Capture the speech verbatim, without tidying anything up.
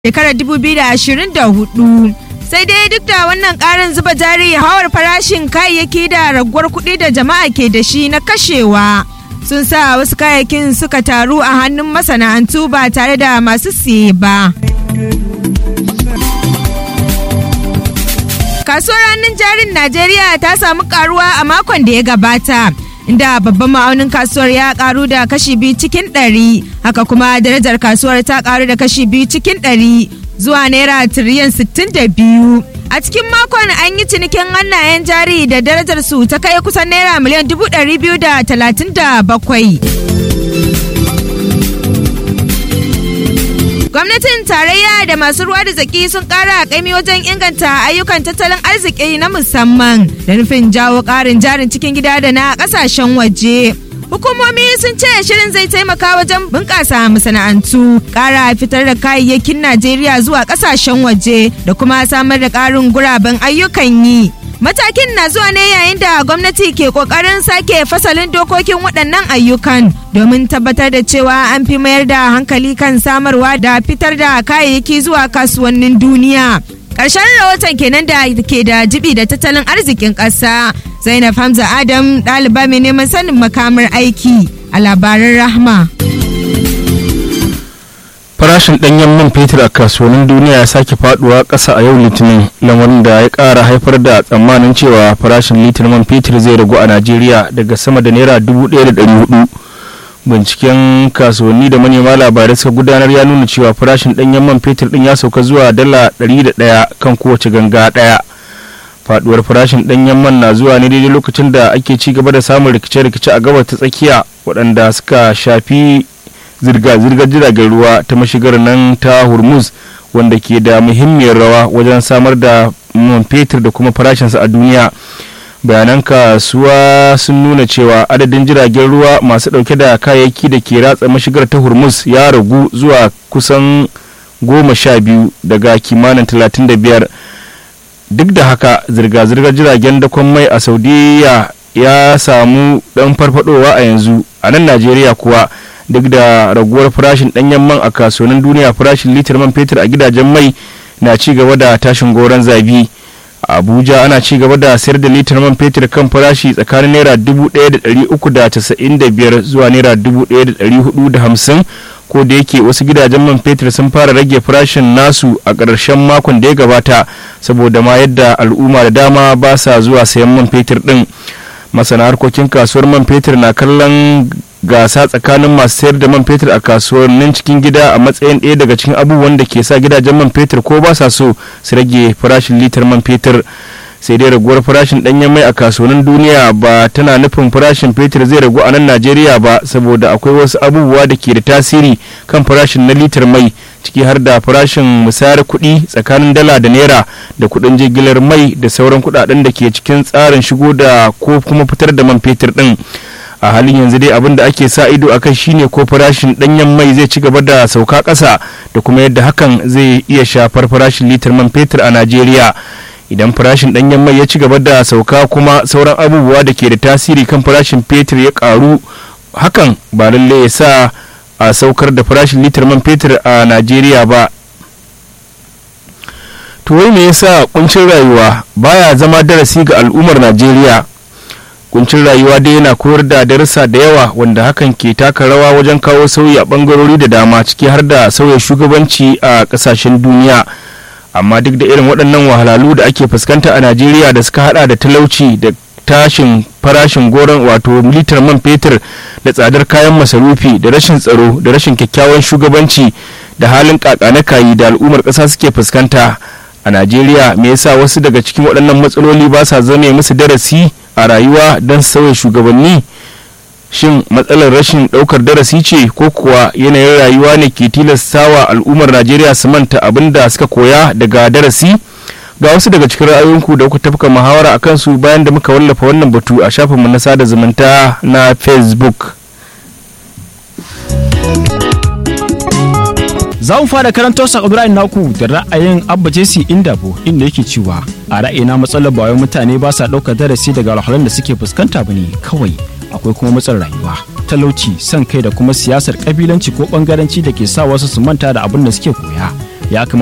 shekarar dubu biyu da ashirin da hudu. Sai dai duk da wannan ƙarin zuba jari, hawar farashin kayayyaki da raguwar kuɗi da jama'a ke da shi na kashewa sun sa wasu kayayyakin suka taru a hannun masana'antu ba tare da masu siye ba. Kasuwar hannun jarin Najeriya ta samu karuwa a makon da ya gabata, inda babban ma'aunin kasuwar ya karu da kashi biyu cikin ɗari, haka kuma darajar kasuwar ta karu da kashi biyu cikin ɗari zuwa naira tiriliyan sittin da biyu. A cikin makon an yi cinikin hannayen jari da darajar su ta kai kusan naira miliyan dubu ɗari biyu da talatin da bakwai. Gwamnatin tarayya da masu ruwa da tsaki sun kara kaimi wajen inganta ayyukan tattalin arziki na musamman da nufin jawo karin jarin cikin gida da na kasashen waje. Hukumomi sun ce shirin zai taimaka wajen bunƙasa masana'antu, ƙara fitar da kayayyakin Najeriya zuwa kasashen waje da kuma samar da ƙarin guraben ayyukan yi. Matakin na zuwa ne yayin da gwamnati ke kokarin sake fasalin dokokin waɗannan ayyukan domin tabbatar da cewa an fi mayar da hankali kan samarwa da fitar da kayayyaki zuwa kasuwannin duniya. Ƙarshen rahoton kenan da ke da jibi da tattalin arzikin ƙasa. Zainab Hamza Adam, ɗaliba mai neman sanin makamar aiki a labaran Rahma. Farashin ɗanyen man fetur a kasuwannin duniya ya sake faduwa ƙasa a yau Litinin, lamarin da ya ƙara haifar da tsammanin cewa farashin litir man fetur zai ragu a Najeriya daga sama da naira dubu ɗaya da ɗari hudu. Binciken kasuwanni da manema labarai suka gudanar ya nuna cewa farashin ɗanyen man fetur ɗin ya sauka zuwa dala ɗari da ɗaya kan kowace ganga ɗaya. Faduwar farashin ɗanyen man na zuwa ne daidai lokacin da ake ci gaba da samun rikice-rikice a gabar ta tsakiya waɗanda suka shafi zirga-zirgar jiragen ruwa ta mashigar nan ta Hormuz, wanda ke da muhimmiyar rawa wajen samar da man fetur da kuma farashinsa a duniya. Bayanan kasuwa sun nuna cewa adadin jiragen ruwa masu ɗauke da kayayyaki da ke ratsa mashigar ta Hormuz ya ragu zuwa kusan goma sha biyu daga kimanin talatin da biyar. Duk da haka, zirga-zirgar jiragen dakon mai a Saudiya ya samu ɗan farfadowa a yanzu. A nan Najeriya kuwa, duk da raguwar farashin ɗanyen man a kasuwannin duniya, farashin litir man fetur a gidajen mai na ci gaba da tashin goron zabi. A Abuja ana ci gaba da sayar da litir man fetur kan farashi tsakanin naira dubu ɗaya da ɗari uku da casa'in da biyar zuwa naira dubu ɗaya da ɗari hudu da hamsin, ko da yake wasu gidajen man fetur sun fara rage farashin nasu a ƙarshen makon da ya gabata saboda ma yadda al'umma da dama ba sa zuwa sayan man fetur ɗin. Masana harkokin kasuwar man fetur na kallon gasa tsakanin masu sayar da man fetur a kasuwannin cikin gida a matsayin ɗaya daga cikin abubuwan da ke sa gidajen man fetur ko ba sa so su rage farashin litar man fetur. Sai dai raguwar farashin ɗanyen mai a kasuwannin duniya ba tana nufin farashin fetur zai ragu a nan Najeriya ba, saboda akwai wasu abubuwa da ke da tasiri kan farashin na litar mai, ciki har da farashin musayar kuɗi tsakanin dala da naira da kuɗin jigilar mai da sauran kuɗaɗen da ke cikin tsarin shigo da ko kuma fitar da man fetur ɗin. A halin yanzu dai abin da ake sa ido akai shine ko farashin ɗanyen mai zai ci gaba da sauka ƙasa da kuma yadda hakan zai iya shafar farashin litar man fetur a Najeriya. Idan farashin ɗanyen mai ya ci gaba da sauka kuma sauran abubuwa da ke da tasiri kan farashin fetur ya ƙaru, hakan ba lalle ya sa a saukar da farashin litar man fetur a Najeriya ba. To wai me yasa kuncin rayuwa baya zama darasi ga al'ummar Najeriya? Kuncin rayuwa dai yana koyar da darussa da yawa wanda hakan ke taka rawa wajen kawo sauyi a bangarori da dama, ciki har da sauya shugabanci a kasashen duniya. Amma duk da irin waɗannan wahalhalu da ake fuskanta a Najeriya da suka hada da talauci da tashin farashin goron wato litar man fetur da tsadar kayan masarufi da rashin tsaro da rashin kyakkyawan shugabanci da halin kakanakayi da al'ummar ƙasa suke fuskanta a Najeriya, me yasa wasu daga cikin waɗannan matsaloli ba sa zame musu darasi a rayuwa don sauya shugabanni? Shin matsalar rashin ɗaukar darasi ce ko kuwa yanayin rayuwa ne ke tilastawa al'ummar Najeriya su manta abin da suka koya daga darasi? Ga wasu daga cikin ra'ayoyinku da kuka tafka muhawara a kansu bayan da muka wallafa wannan batu a shafinmu na sada zumunta na Facebook. Za mu fara karanto sakon ra'ayin naku da ra'ayin Abba Jesse Indabo, inda yake cewa a ra'ayina matsalar ba wai mutane ba sa ɗaukar darasi daga wahalhalun da suke fuskanta bane kawai, akwai kuma matsalar rayuwa, talauci, son kai da kuma siyasar kabilanci ko bangaranci da ke sa wasu su manta da abin da suke koya. ya